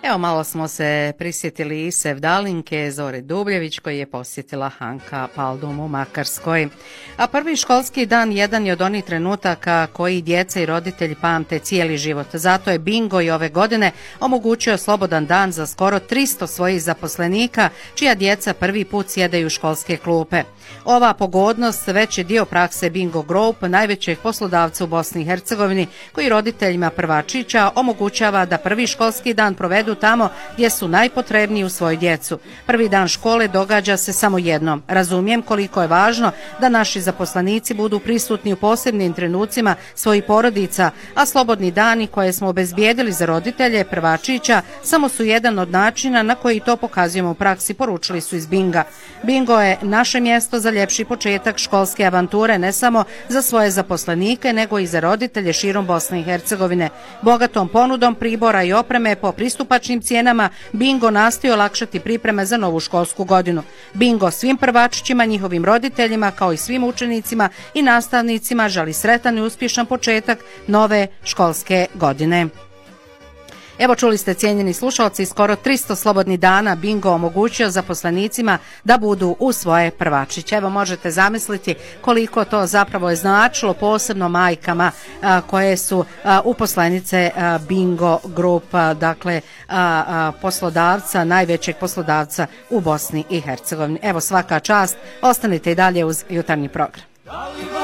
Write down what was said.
Evo malo smo se prisjetili Sevdalinke Zore Dubljević koji je posjetila Hanka Paldum u Makarskoj. A prvi školski dan jedan je od onih trenutaka koji djeca i roditelji pamte cijeli život. Zato je Bingo i ove godine omogućio slobodan dan za skoro 300 svojih zaposlenika čija djeca prvi put sjedaju u školske klupe. Ova pogodnost već je dio prakse Bingo Group, najvećeg poslodavca u Bosni i Hercegovini, koji roditeljima prvačića omogućava da prvi školski dan provedu tamo gdje su najpotrebniji u svoju djecu. Prvi dan škole događa se samo jednom. Razumijem koliko je važno da naši zaposlenici budu prisutni u posebnim trenucima svojih porodica, a slobodni dani koje smo obezbijedili za roditelje prvačića samo su jedan od načina na koji to pokazujemo u praksi, poručili su iz Binga. Bingo je naše mjesto za ljepši početak školske avanture ne samo za svoje zaposlenike, nego i za roditelje širom Bosne i Hercegovine. Bogatom ponudom pribora i opreme po pristupačnim cijenama, Bingo nastoji olakšati pripreme za novu školsku godinu. Bingo svim prvačićima, njihovim roditeljima, kao i svim učenicima i nastavnicima želi sretan i uspješan početak nove školske godine. Evo čuli ste, cijenjeni slušalci, skoro 300 slobodnih dana Bingo omogućio zaposlenicima da budu u svoje prvačiće. Evo možete zamisliti koliko to zapravo je značilo posebno majkama koje su uposlenice Bingo Group, dakle poslodavca, najvećeg poslodavca u Bosni i Hercegovini. Evo svaka čast, ostanite i dalje uz jutarnji program.